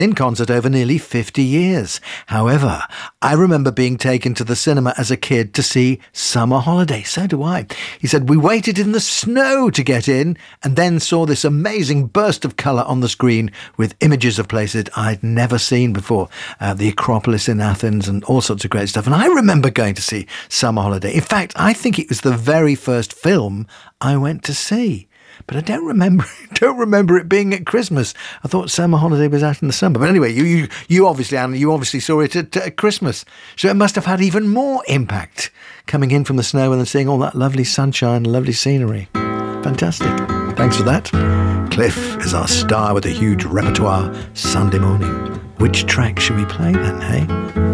in concert over nearly 50 years. However, I remember being taken to the cinema as a kid to see Summer Holiday. So do I. He said, we waited in the snow to get in and then saw this amazing burst of colour on the screen with images of places I'd never seen before. The Acropolis in Athens and all sorts of great stuff. And I remember going to see Summer Holiday. In fact, I think it was the very first film I went to see. But I don't remember it being at Christmas. I thought Summer Holiday was out in the summer. But anyway, you obviously, Anne, you obviously saw it at Christmas. So it must have had even more impact coming in from the snow and then seeing all that lovely sunshine, lovely scenery. Fantastic. Thanks for that. Cliff is our star with a huge repertoire Sunday morning. Which track should we play then, hey?